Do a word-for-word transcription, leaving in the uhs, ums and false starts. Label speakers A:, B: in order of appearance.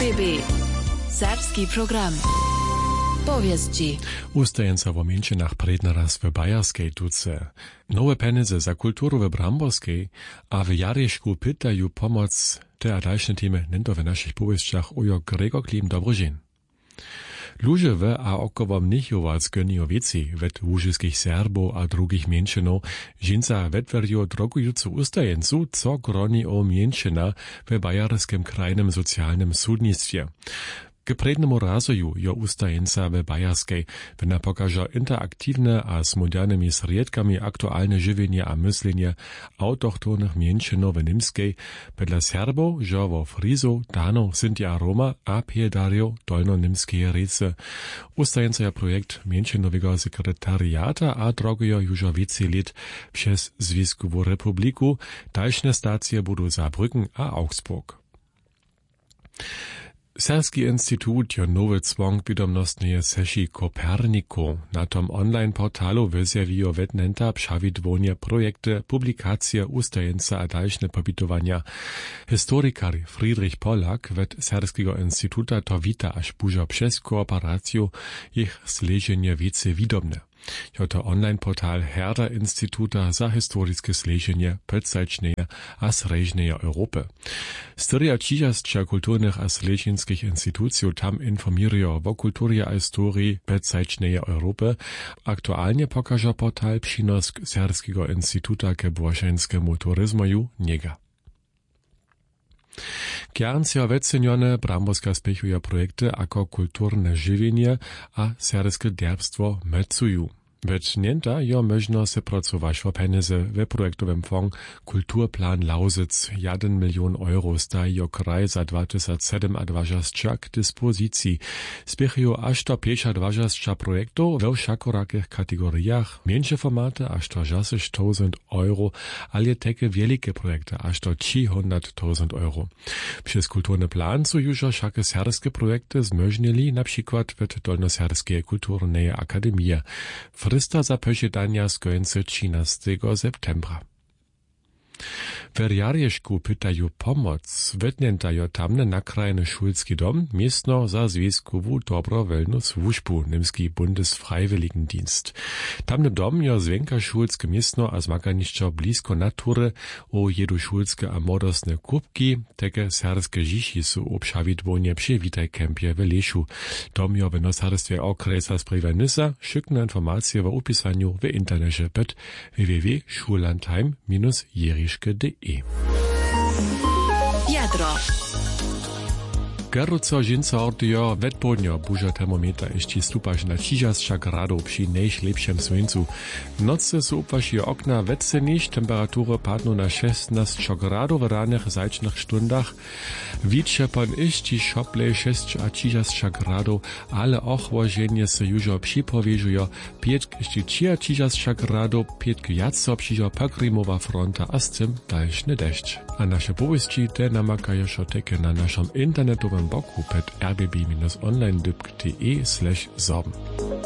A: B B. Serbski program. Powieści.
B: Ustajenca w Mięczynach predna raz w Bajarskiej tuce. Nowe penize za kulturu w Bramborskiej, a w Jarieżku pytają pomoc te a dalsze temy nento w naszych powieściach ujo Gregor Klim Dobrożin. Ludzie w a około mnichowac gonią wieci wet łużyskich Serbów a drugich Mięczynów, żinca wetwerjo drogujący ustajencu, co groni o Mięczyna w bajarskim krajnym socjalnym sudnictwie. K prednemu razoju jo ustajenca w Bajarskiej wyna pokaża interaktywne a z modernymi sredkami aktualne żywienie a myślenie autochtonych Mięczynów w Nimskiej, wedle Serbów, żowo Frizo, Danów, Sinti a Roma a Piedario dolno-nimskie rece. Ustajenca je projekt Mięczynowego sekretariata a drogujo już wiece lat przez Związkową Republiku. Dalsze stacje budou Saarbrücken a Augsburg. Serbski Institut jo nowy zwong wiadomostnie seši Koperniku. Na tom online portalu wyzjawijo wetnenta przawidłonie projekty, publikacje, ustajenca a dalsze pobitowania. Historikar Friedrich Pollack wet Serbskiego Instituta to wita aż burza przez kooperację ich sleżenie wiece widomne. Jo to online portal Herder Instituta za historiskie sleżenie podsačneje a srežneje Europy. Styria čižasća kulturnych a sležinskich instytucji tam informirują o kulturze a historii podsačneje Europy. Aktualnie pokaże portal przynosk Serbskiego Instituta ke błażeńskiemu turyzmoju niega. Kjerncja wecenione Bramborska spěchuje projekty ako kulturne żywienie a serbskie derbstwo mecuju. Wetnięta jo można se pracować o penize w projektowym fond Kulturplan Lausitz. jeden milion euro staje jo kraj za dwa tysiące siedem k dyspozycji. Spěchują aż do pięćdziesiąt projektów we wszakorakich kategoriach, mniejsze formaty aż do sześćdziesiąt tysięcy euro, ale takie wielkie projekty aż do trzysta tysięcy euro. Przez kulturny plan są już wszakie serbskie projekty zmożnili, na przykład w Dolnoserbskiej Kulturnej Akademii. Frista za posiadania skończy trzynastego septembra. W Jarieżku pytają pomoc. Wetniętajo tamne nakrajny szulski dom, miestno za związkową dobrowolną służbu, Nimski Bundesfreiwilligendienst. Tamny dom jo zwenka szulskie miestno a zmaganiszczo blisko natury, o jedu szulskie a modosne kubki, teke serbskie dzieci su obszawidłonie przy witaj kempie w Leszu. Dom jo w nosarstwie okresa Sprivanisa, szykne informacje w opisaniu w internecie pod w w w kropka schullandheim minus jeriszke kropka d e.
A: Jadro.
B: Geruco žinca ordijo vetpodnjo buža termometra ještě stupaž na šesťdesiat gradów przy najlepszym słońcu. Noce su upwašijo okna vetseniš, temperatury padną na šestnásť gradów w ranych zajčnych stundach. Wicze pan iści šoplej šesť a šesťdesiat gradów, ale ochłożenie se južo připověžujo pięć ještě šesťdesiat gradów, pięć jaco přijo pakrimowa fronta a z tym dalšny deszcz. A nasze powieści te namakajo šoteke na naszym internetowym boku pet r b b minus online d y p k punkt d e slash sorben.